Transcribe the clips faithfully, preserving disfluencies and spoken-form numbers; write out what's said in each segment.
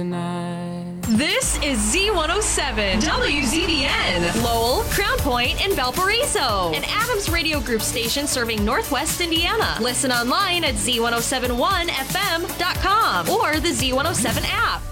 This is Z one oh seven, W Z B N, Lowell, Crown Point, and Valparaiso, an Adams Radio Group station serving Northwest Indiana. Listen online at Z one oh seven one F M dot com or the Z one oh seven app.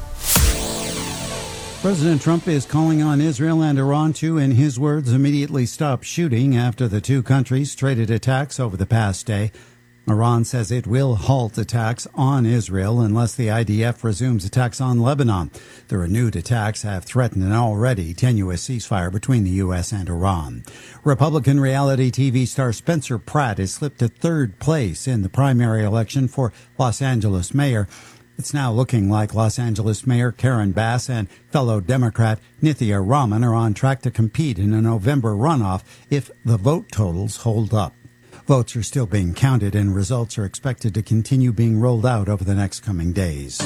President Trump is calling on Israel and Iran to, in his words, immediately stop shooting after the two countries traded attacks over the past day. Iran says it will halt attacks on Israel unless the I D F resumes attacks on Lebanon. The renewed attacks have threatened an already tenuous ceasefire between the U S and Iran. Republican reality T V star Spencer Pratt has slipped to third place in the primary election for Los Angeles mayor. It's now looking like Los Angeles Mayor Karen Bass and fellow Democrat Nithya Raman are on track to compete in a November runoff if the vote totals hold up. Votes are still being counted and results are expected to continue being rolled out over the next coming days.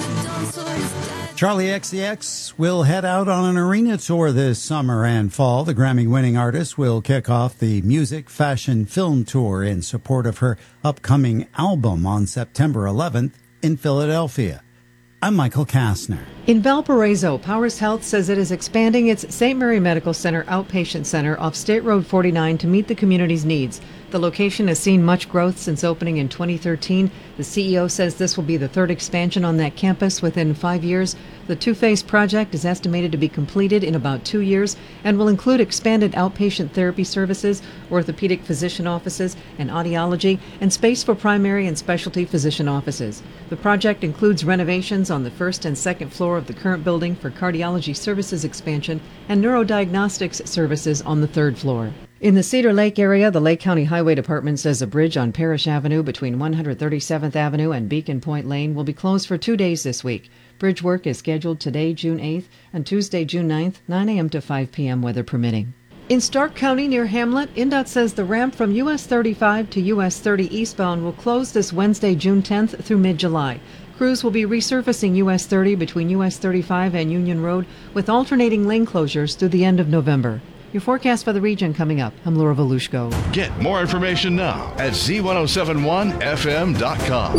Charlie X C X will head out on an arena tour this summer and fall. The Grammy-winning artist will kick off the music, fashion, film tour in support of her upcoming album on September eleventh in Philadelphia. I'm Michael Kastner. In Valparaiso, Powers Health says it is expanding its Saint Mary Medical Center outpatient center off State Road forty-nine to meet the community's needs. The location has seen much growth since opening in twenty thirteen. The C E O says this will be the third expansion on that campus within five years. The two-phase project is estimated to be completed in about two years and will include expanded outpatient therapy services, orthopedic physician offices, and audiology, and space for primary and specialty physician offices. The project includes renovations on the first and second floor of the current building for cardiology services expansion and neurodiagnostics services on the third floor. In the Cedar Lake area, the Lake County Highway Department says a bridge on Parrish Avenue between one hundred thirty-seventh Avenue and Beacon Point Lane will be closed for two days this week. Bridge work is scheduled today, June eighth, and Tuesday, June ninth, nine a.m. to five p.m. weather permitting. In Stark County near Hamlet, INDOT says the ramp from U S thirty-five to U S thirty eastbound will close this Wednesday, June tenth through mid-July. Crews will be resurfacing U S thirty between U S thirty-five and Union Road with alternating lane closures through the end of November. Your forecast for the region coming up. I'm Laura Volushko. Get more information now at Z ten seventy-one F M dot com.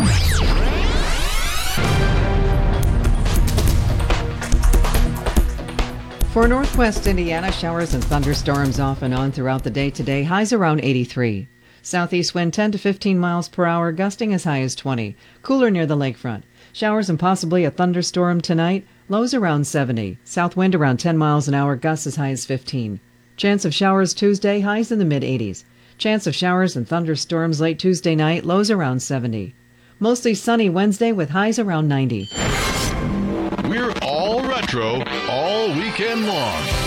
For Northwest Indiana, showers and thunderstorms off and on throughout the day today. Highs around eighty-three. Southeast wind ten to fifteen miles per hour, gusting as high as twenty. Cooler near the lakefront. Showers and possibly a thunderstorm tonight. Lows around seventy. South wind around ten miles an hour, gusts as high as fifteen. Chance of showers Tuesday, highs in the mid-eighties. Chance of showers and thunderstorms late Tuesday night, lows around seventy. Mostly sunny Wednesday with highs around ninety. We're all retro all weekend long.